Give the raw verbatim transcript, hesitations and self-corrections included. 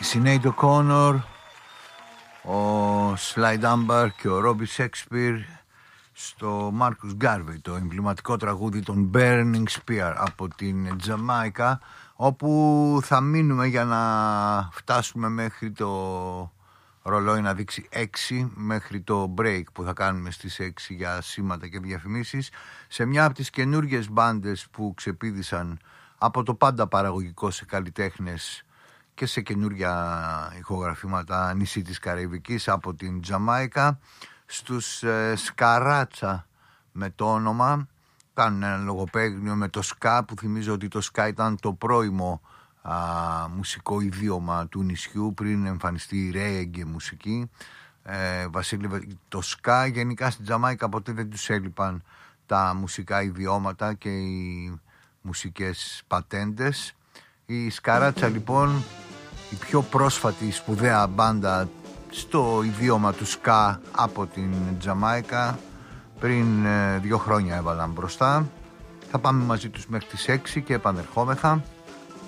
Sinead O'Connor, ο Slide Amber και ο Robbie Shakespeare στο Marcus Garvey, το εμβληματικό τραγούδι των Burning Spear από την Τζαμάικα, όπου θα μείνουμε για να φτάσουμε μέχρι το ρολόι να δείξει έξι, μέχρι το break που θα κάνουμε στις έξι για σήματα και διαφημίσεις, σε μια από τις καινούργιες μπάντες που ξεπήδησαν από το πάντα παραγωγικό σε καλλιτέχνες και σε καινούργια ηχογραφήματα νησί της Καραϊβικής από την Τζαμάικα, στους ε, Σκαράτσα με το όνομα. Κάνουν ένα λογοπαίγνιο με το ska, που θυμίζω ότι το ska ήταν το πρώιμο α, μουσικό ιδίωμα του νησιού πριν εμφανιστεί η ρέγγε μουσική. ε, Βασίλη, το ska γενικά στην Τζαμάικα ποτέ δεν τους έλειπαν τα μουσικά ιδιώματα και οι μουσικές πατέντες. Η Σκαράτσα λοιπόν, η πιο πρόσφατη σπουδαία μπάντα στο ιδίωμα του ska από την Τζαμάικα, πριν ε, δύο χρόνια έβαλαν μπροστά. Θα πάμε μαζί τους μέχρι τις έξι και επανερχόμεθα.